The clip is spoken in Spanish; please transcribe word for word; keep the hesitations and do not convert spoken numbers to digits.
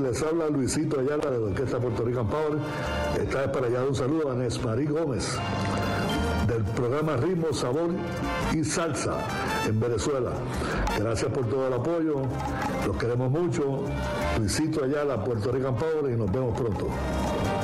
les habla Luisito Ayala de la Orquesta Puerto Rican Power. Esta vez para allá un saludo a Nesmarí Gómez del programa Ritmo, Sabor y Salsa en Venezuela. Gracias por todo el apoyo, los queremos mucho. Luisito Ayala, Puerto Rican Power, y nos vemos pronto.